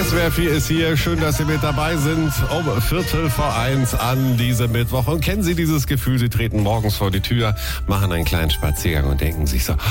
SWR 4 ist hier. Schön, dass Sie mit dabei sind. Um 1:15 an diesem Mittwoch. Und kennen Sie dieses Gefühl? Sie treten morgens vor die Tür, machen einen kleinen Spaziergang und denken sich so,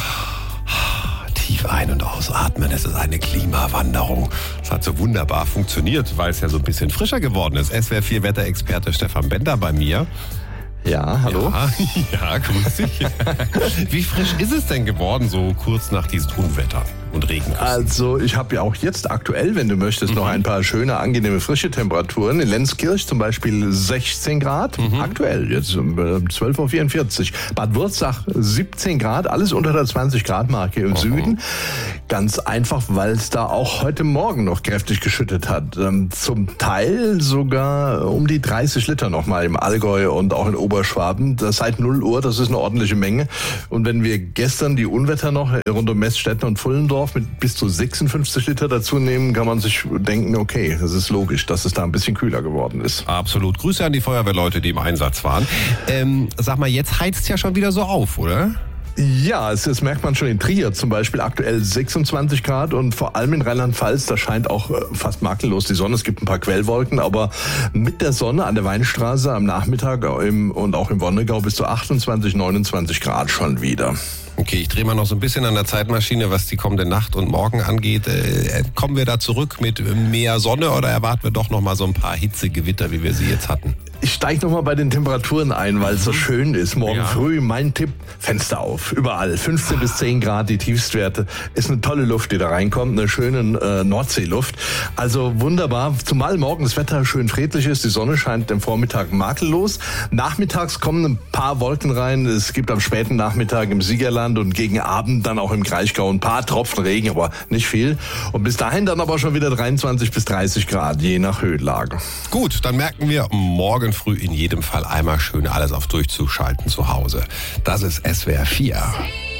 tief ein- und ausatmen. Es ist eine Klimawanderung. Es hat so wunderbar funktioniert, weil es ja so ein bisschen frischer geworden ist. SWR 4 Wetterexperte Stefan Bender bei mir. Ja, hallo. Ja, grüß dich. Wie frisch ist es denn geworden, so kurz nach diesem Unwetter und Regen? Also ich habe ja auch jetzt aktuell, wenn du möchtest, noch ein paar schöne, angenehme, frische Temperaturen. In Lenzkirch zum Beispiel 16 Grad, aktuell, jetzt um 12:44 Uhr. Bad Wurzach 17 Grad, alles unter der 20-Grad-Marke im Süden. Ganz einfach, weil es da auch heute Morgen noch kräftig geschüttet hat. Zum Teil sogar um die 30 Liter nochmal im Allgäu und auch in Oberschwaben. Das seit 0 Uhr, das ist eine ordentliche Menge. Und wenn wir gestern die Unwetter noch rund um Meßstetten und Pfullendorf mit bis zu 56 Liter dazu nehmen, kann man sich denken, okay, das ist logisch, dass es da ein bisschen kühler geworden ist. Absolut. Grüße an die Feuerwehrleute, die im Einsatz waren. Sag mal, jetzt heizt es ja schon wieder so auf, oder? Ja, das merkt man schon in Trier zum Beispiel, aktuell 26 Grad und vor allem in Rheinland-Pfalz, da scheint auch fast makellos die Sonne. Es gibt ein paar Quellwolken, aber mit der Sonne an der Weinstraße am Nachmittag und auch im Wonnegau bis zu 28, 29 Grad schon wieder. Okay, ich drehe mal noch so ein bisschen an der Zeitmaschine, was die kommende Nacht und morgen angeht. Kommen wir da zurück mit mehr Sonne oder erwarten wir doch noch mal so ein paar Hitzegewitter, wie wir sie jetzt hatten? Ich steige noch mal bei den Temperaturen ein, weil es so schön ist. Morgen früh, mein Tipp, Fenster auf. Überall 15 bis 10 Grad, die Tiefstwerte. Ist eine tolle Luft, die da reinkommt, eine schöne Nordseeluft. Also wunderbar, zumal morgen das Wetter schön friedlich ist. Die Sonne scheint am Vormittag makellos. Nachmittags kommen ein paar Wolken rein. Es gibt am späten Nachmittag im Siegerland und gegen Abend dann auch im Kraichgau ein paar Tropfen Regen, aber nicht viel. Und bis dahin dann aber schon wieder 23 bis 30 Grad, je nach Höhenlage. Gut, dann merken wir morgen früh in jedem Fall einmal schön alles auf durchzuschalten zu Hause. Das ist SWR 4.